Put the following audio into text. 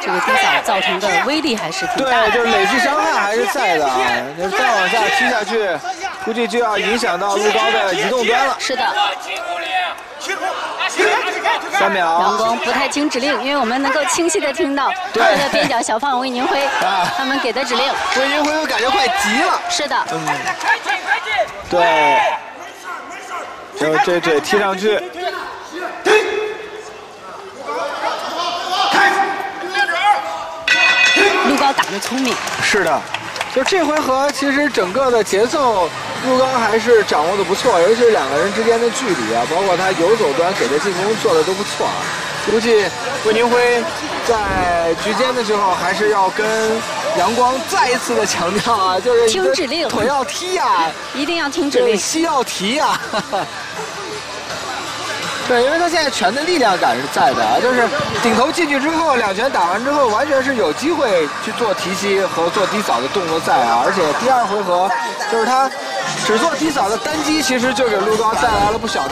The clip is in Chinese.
这个低扫造成的威力还是挺大的。 对，就是累计伤害还是在的啊。那再往下踢下去，估计就要影响到鹿高的移动端了。 是的。 3秒。 阳光不太听指令，因为我们能够清晰的听到他们的边角小放魏宁辉他们给的指令。 魏宁辉我感觉快急了。 是的。 对。就这踢上去。 鹿高打得聪明。 是的。就这回合，其实整个的节奏，鹿高还是掌握的不错，尤其是两个人之间的距离啊，包括他游走端给的进攻做的都不错啊。估计魏宁辉在局间的时候，还是要跟阳光再一次的强调啊，就是听指令， 腿要踢啊， 一定要听指令， 膝要提啊。对，因为他现在拳的力量感是在的啊，就是顶头进去之后，两拳打完之后，完全是有机会去做提膝和做低扫的动作在啊，而且第二回合就是他只做低扫的单击，其实就给鹿高带来了不小的。